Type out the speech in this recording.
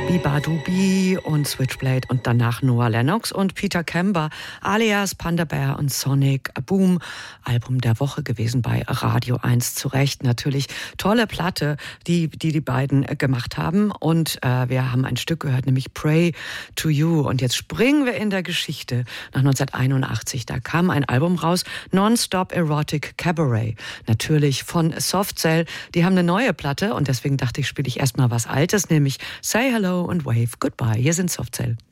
Biba Dubi und Switchblade und danach Noah Lennox und Peter Kember alias Panda Bear und Sonic Boom. Album der Woche gewesen bei Radio 1, zu Recht. Natürlich tolle Platte, die beiden gemacht haben. Und wir haben ein Stück gehört, nämlich Pray to You. Und jetzt springen wir in der Geschichte nach 1981. Da kam ein Album raus, Non-Stop Erotic Cabaret. Natürlich von Soft Cell. Die haben eine neue Platte und deswegen dachte ich, spiele ich erstmal was Altes, nämlich Say Hello and Wave Goodbye. Hier sind Soft Cell.